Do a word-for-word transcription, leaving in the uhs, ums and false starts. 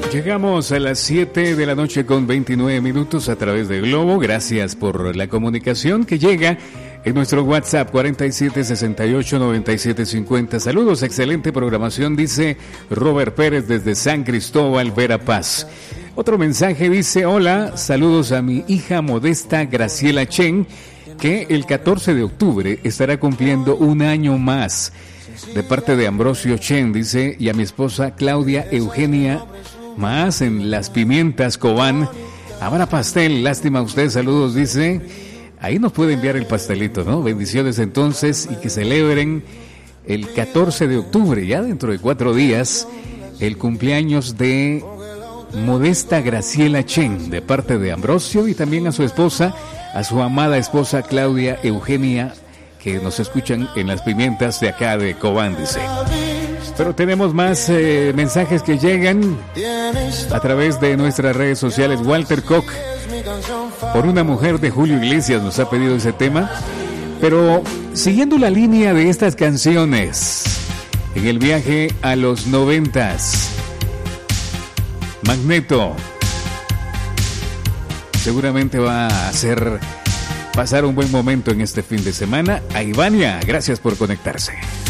Llegamos a las siete de la noche con veintinueve minutos a través de Globo. Gracias por la comunicación que llega en nuestro WhatsApp cuarenta y siete sesenta y ocho noventa y siete cincuenta. Saludos, excelente programación, dice Robert Pérez desde San Cristóbal, Verapaz. Otro mensaje dice: hola, saludos a mi hija modesta Graciela Chen, que el catorce de octubre estará cumpliendo un año más. De parte de Ambrosio Chen, dice, y a mi esposa Claudia Eugenia Más en Las Pimientas, Cobán. Habrá pastel, lástima usted, saludos, dice. Ahí nos puede enviar el pastelito, ¿no? Bendiciones entonces, y que celebren el catorce de octubre, ya dentro de cuatro días, el cumpleaños de modesta Graciela Chen, de parte de Ambrosio, y también a su esposa, a su amada esposa Claudia Eugenia, que nos escuchan en Las Pimientas de acá de Cobán, dice. Pero tenemos más eh, mensajes que llegan a través de nuestras redes sociales. Walter Koch, por una mujer de Julio Iglesias, nos ha pedido ese tema. Pero siguiendo la línea de estas canciones, en el viaje a los noventas, Magneto seguramente va a hacer pasar un buen momento en este fin de semana. A Ivania, gracias por conectarse.